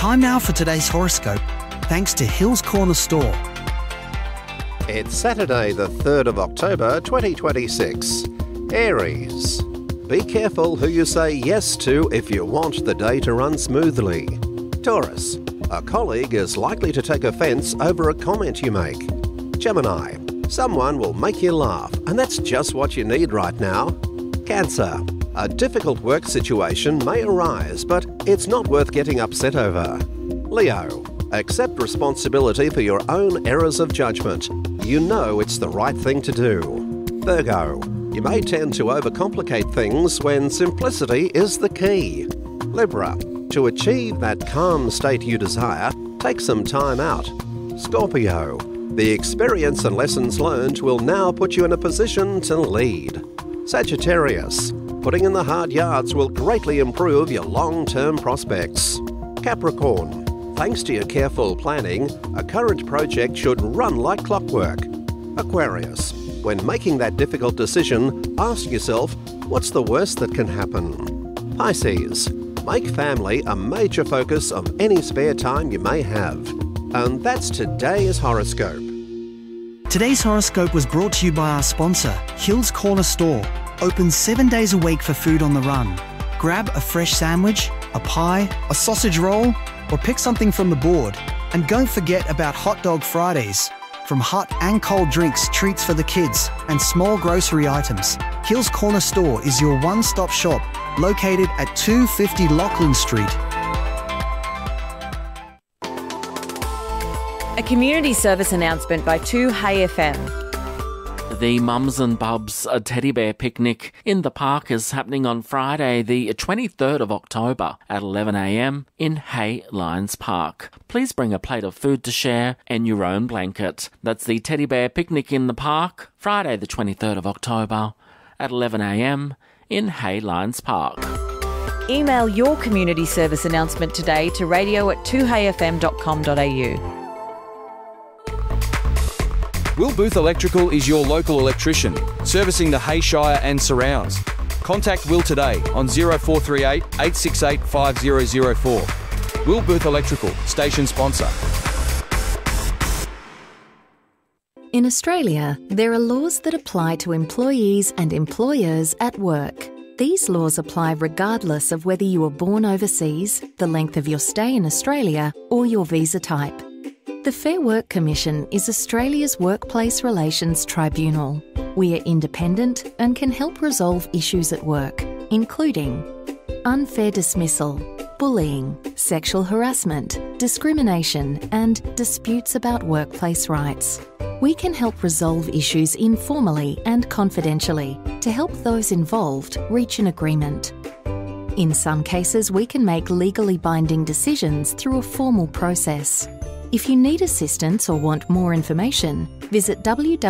Time now for today's horoscope, thanks to Hills Corner Store. It's Saturday the 3rd of October 2026. Aries. Be careful who you say yes to if you want the day to run smoothly. Taurus. A colleague is likely to take offence over a comment you make. Gemini. Someone will make you laugh, and that's just what you need right now. Cancer. A difficult work situation may arise, but it's not worth getting upset over. Leo. Accept responsibility for your own errors of judgment. You know it's the right thing to do. Virgo. You may tend to overcomplicate things when simplicity is the key. Libra. To achieve that calm state you desire, take some time out. Scorpio. The experience and lessons learned will now put you in a position to lead. Sagittarius. Putting in the hard yards will greatly improve your long-term prospects. Capricorn. Thanks to your careful planning, a current project should run like clockwork. Aquarius. When making that difficult decision, ask yourself, what's the worst that can happen? Pisces. Make family a major focus of any spare time you may have. And that's today's horoscope. Today's horoscope was brought to you by our sponsor, Hills Corner Store. Open 7 days a week for food on the run. Grab a fresh sandwich, a pie, a sausage roll, or pick something from the board. And don't forget about Hot Dog Fridays. From hot and cold drinks, treats for the kids, and small grocery items, Hills Corner Store is your one-stop shop, located at 250 Lachlan Street. A community service announcement by 2Hey FM. The Mums and Bubs Teddy Bear Picnic in the park is happening on Friday, the 23rd of October at 11 a.m. in Hay Lions Park. Please bring a plate of food to share and your own blanket. That's the Teddy Bear Picnic in the park, Friday the 23rd of October at 11 a.m. in Hay Lions Park. Email your community service announcement today to radio@2heyfm.com.au. Will Booth Electrical is your local electrician, servicing the Hay Shire and surrounds. Contact Will today on 0438 868 5004. Will Booth Electrical, station sponsor. In Australia, there are laws that apply to employees and employers at work. These laws apply regardless of whether you were born overseas, the length of your stay in Australia, or your visa type. The Fair Work Commission is Australia's workplace relations tribunal. We are independent and can help resolve issues at work, including unfair dismissal, bullying, sexual harassment, discrimination, and disputes about workplace rights. We can help resolve issues informally and confidentially to help those involved reach an agreement. In some cases, we can make legally binding decisions through a formal process. If you need assistance or want more information, visit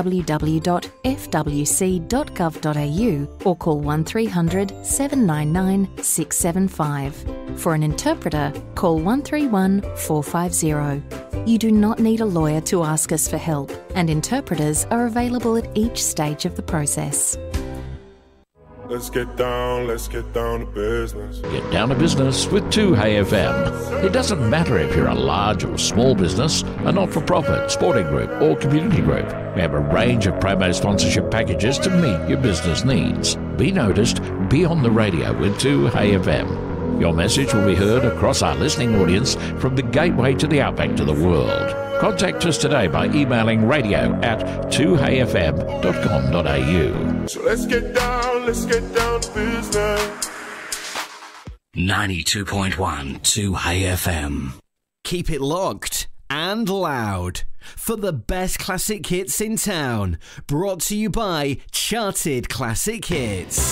www.fwc.gov.au or call 1300 799 675. For an interpreter, call 131 450. You do not need a lawyer to ask us for help, and interpreters are available at each stage of the process. Let's get down to business. Get down to business with 2Hey FM. It doesn't matter if you're a large or small business, a not-for-profit, sporting group or community group. We have a range of promo sponsorship packages to meet your business needs. Be noticed, be on the radio with 2Hey FM. Your message will be heard across our listening audience from the gateway to the outback to the world. Contact us today by emailing radio@2heyfm.com.au. So let's get down to business. 92.1 2Hey FM. Keep it locked and loud for the best classic hits in town. Brought to you by Charted Classic Hits.